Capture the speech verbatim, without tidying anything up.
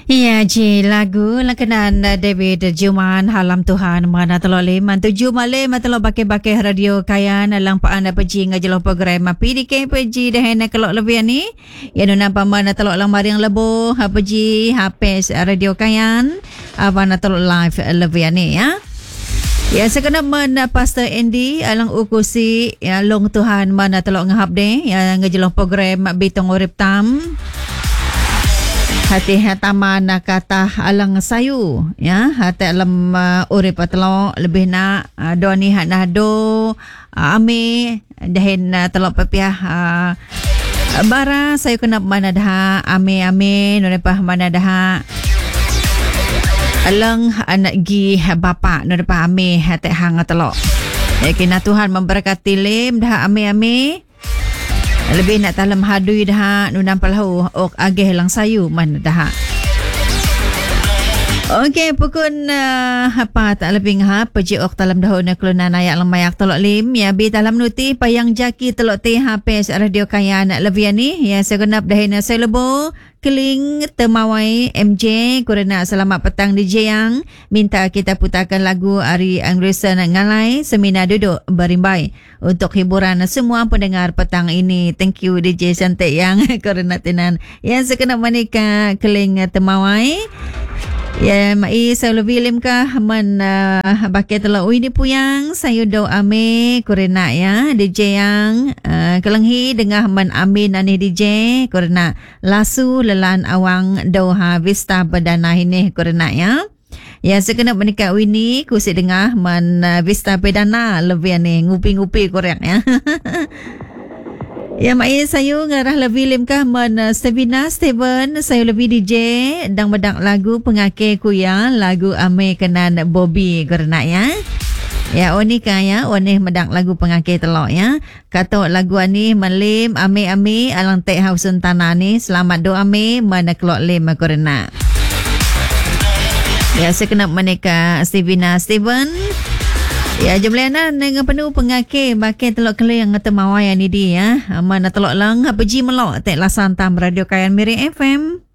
Ya, je lagu langkanan David Juman Halam Tuhan mana telok lima tujuh malam telok bakai-bakai radio kayan lang paan pergi ngajelo program P D K pergi dah nak kelok lebih ni ya nuna paman telok lang maring lebo ha pergi hapes radio kayan apa na telok live lebih ni ya. Ya sekenap mana Pastor Andy alang ukusi ya long Tuhan mana telok ngahap deh ya ngajelo program Bitong Urip Tam. Hati hataman kata alang sayu ya hati alam uh, urip telok lebih nak uh, do ni hak nah do uh, ame dahin uh, telok papiah uh, bara sayu kena mana dah ame ame nore pah mana dah alang anak gi bapa nore pah ame hati hang telok ya kena Tuhan memberkati lem dah ame ame lebih nak talam hadui dah nunam palahu ok agih lang sayu man dah. Okey pukun uh, apa tak lebih ngah pergi ok talam dahun kelunan ayak lemayak telok lim ya bi talam nuti payang jaki telok T H P radio kayan lebih ni ya segenap dahin selebo keling temawai M J kurana selamat petang D J yang minta kita putarkan lagu Ari Angresan Ngalai Semina Duduk Berimbai untuk hiburan semua pendengar petang ini. Thank you D J cantik yang kurana tenan yang segenap menikah keling temawai. Ya, mai saya lebih lim kah man uh, bakai telok ui ni puyang saya do ame kurena ya D J yang uh, kelenghi dengah man amin ani D J kurena lasu lelan awang doha vista bedana ini kurena ya. Ya sekenap menikah ui ni kusik dengah man uh, vista bedana lebih ni ngupi-ngupi korek ya. Ya mai saya ngarah lebih lim kah man uh, Stevina Steven saya lebih D J dang bedang lagu pengake kuya lagu ame kenan Bobby kerana ya. Ya oni kaya oni medang lagu pengake telok ya. Kata lagu ani melim ame ame alang tek hausun tanah ni selamat do ame mana kelok lim kerana. Ya sekenap menikah Stevina Steven. Ya jemlana dengan penuh pengake bakai telok keling ngetemawai ni dia ya. Mana telok lang pergi melok tek lasan tam radio kayan Miri F M.